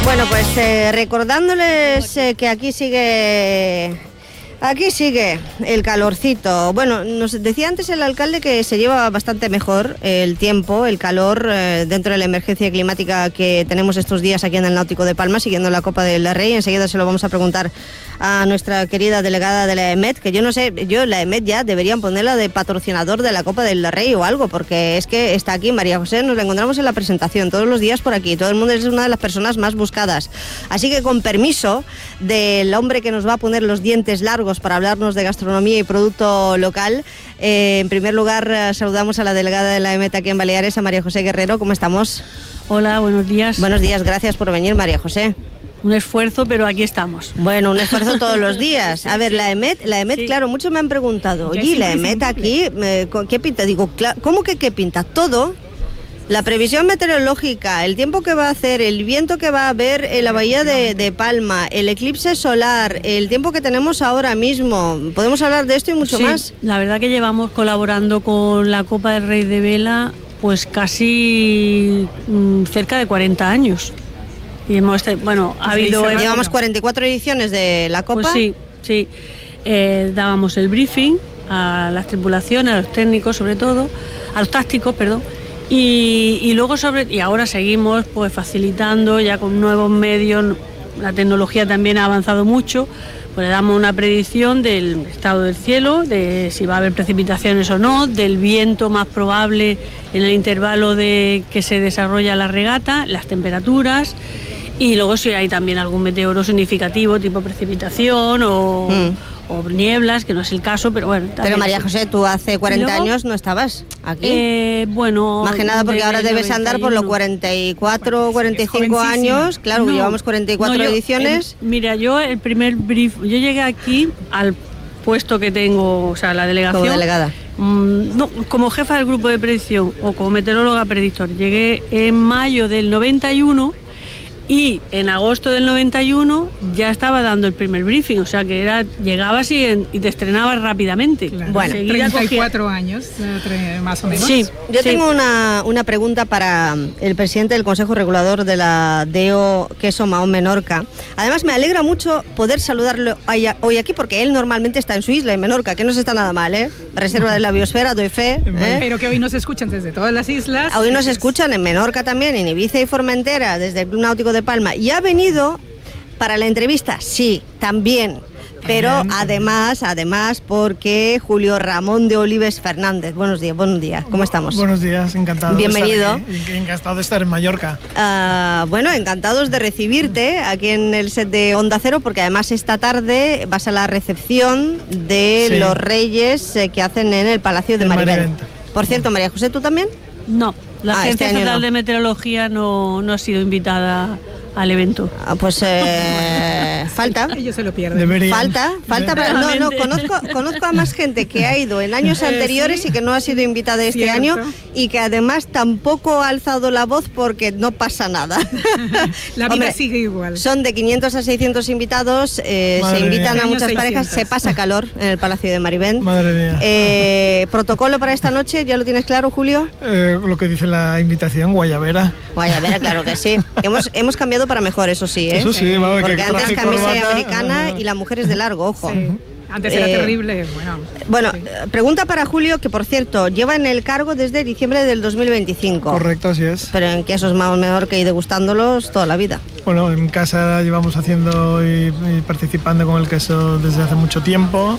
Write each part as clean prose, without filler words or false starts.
Bueno, pues recordándoles que aquí sigue el calorcito. Bueno, nos decía antes el alcalde que se lleva bastante mejor el tiempo, el calor, dentro de la emergencia climática que tenemos estos días aquí en el Náutico de Palma, siguiendo la Copa del Rey. Enseguida se lo vamos a preguntar a nuestra querida delegada de la EMET, que yo no sé, la EMET ya deberían ponerla de patrocinador de la Copa del Rey o algo, porque es que está aquí María José, nos la encontramos en la presentación todos los días por aquí, todo el mundo es una de las personas más buscadas. Así que con permiso del hombre que nos va a poner los dientes largos para hablarnos de gastronomía y producto local, en primer lugar saludamos a la delegada de la EMET aquí en Baleares, a María José Guerrero. ¿Cómo estamos? Hola, buenos días. Buenos días, gracias por venir, María José. Un esfuerzo, pero aquí estamos. Bueno, un esfuerzo todos los días. A ver, la EMET, sí. Claro, muchos me han preguntado, oye, la EMET aquí, ¿qué pinta? Digo, ¿cómo que qué pinta? Todo. La previsión meteorológica, el tiempo que va a hacer, el viento que va a haber en la bahía de Palma, el eclipse solar, el tiempo que tenemos ahora mismo. Podemos hablar de esto y mucho más. La verdad que llevamos colaborando con la Copa del Rey de Vela pues casi cerca de 40 años. Y hemos, llevamos 44 ediciones de la Copa. Pues sí. Dábamos el briefing a las tripulaciones, a los técnicos sobre todo, a los tácticos, perdón. Y luego ahora seguimos pues facilitando ya con nuevos medios, la tecnología también ha avanzado mucho, pues le damos una predicción del estado del cielo, de si va a haber precipitaciones o no, del viento más probable en el intervalo de que se desarrolla la regata, las temperaturas, y luego si hay también algún meteoro significativo, tipo precipitación o nieblas, que no es el caso, pero bueno. Pero María José, tú hace 40 años no estabas aquí. Bueno... Más que nada porque ahora debes andar por los 44, 45 años. Claro, llevamos 44 ediciones. Mira, yo el primer brief... Yo llegué aquí al puesto que tengo, o sea, la delegación... Como delegada. Como jefa del grupo de predicción o como meteoróloga predictor. Llegué en mayo del 91... Y en agosto del 91 ya estaba dando el primer briefing, o sea que llegabas y te estrenabas rápidamente. Claro. Bueno, 34 años, más o menos. Sí, yo tengo una pregunta para el presidente del Consejo Regulador de la DEO, Queso Mahón Menorca. Además me alegra mucho poder saludarlo hoy aquí, porque él normalmente está en su isla, en Menorca, que no se está nada mal, Reserva de la biosfera, doy fe. Pero que hoy nos escuchan desde todas las islas. Hoy nos escuchan en Menorca también, en Ibiza y Formentera, desde el Club Náutico de Palma, y ha venido para la entrevista, sí, también, pero además porque Julio Ramón de Olives Fernández. Buenos días, ¿cómo estamos? Buenos días, encantado. Bienvenido. De estar aquí, encantado de estar en Mallorca. Bueno, encantados de recibirte aquí en el set de Onda Cero, porque además esta tarde vas a la recepción de los Reyes que hacen en el Palacio de Maribén. Por cierto, María José, ¿tú también? No, la Agencia Estatal de Meteorología no ha sido invitada al evento. Pues falta. Ellos se lo pierden. Falta, pero conozco a más gente que ha ido en años anteriores y que no ha sido invitada este año, y que además tampoco ha alzado la voz porque no pasa nada. La vida sigue igual. Son de 500 a 600 invitados, se invitan a muchas parejas, se pasa calor en el Palacio de Maribén. Madre mía. ¿Protocolo para esta noche? ¿Ya lo tienes claro, Julio? Lo que dice la invitación, guayabera. Guayabera, claro que sí. Hemos cambiado para mejor, eso sí, Eso sí, vamos, porque que antes camisa americana y la mujer es de largo, ojo. Sí. Antes era terrible. Bueno, pregunta para Julio, que por cierto, lleva en el cargo desde diciembre del 2025. Correcto, así es. Pero en quesos más o menos que ir degustándolos toda la vida. Bueno, en casa llevamos haciendo y participando con el queso desde hace mucho tiempo.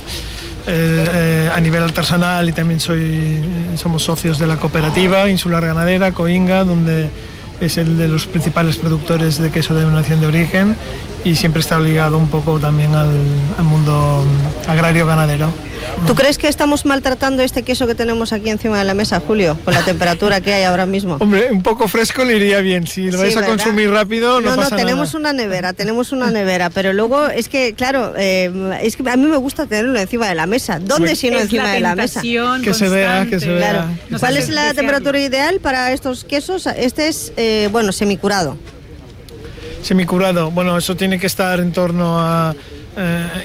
A nivel artesanal, y también somos socios de la cooperativa Insular Ganadera, Coinga, donde es el de los principales productores de queso de denominación de origen, y siempre está ligado un poco también al mundo agrario ganadero. ¿Tú crees que estamos maltratando este queso que tenemos aquí encima de la mesa, Julio, con la temperatura que hay ahora mismo? Hombre, un poco fresco le iría bien. Si lo vais a consumir rápido, no pasa nada. tenemos una nevera, pero luego es que, claro, es que a mí me gusta tenerlo encima de la mesa. ¿Dónde si no encima de la mesa? Que se vea. Claro. ¿Cuál es la temperatura ideal para estos quesos? Este es, semicurado. Semicurado, bueno, eso tiene que estar en torno a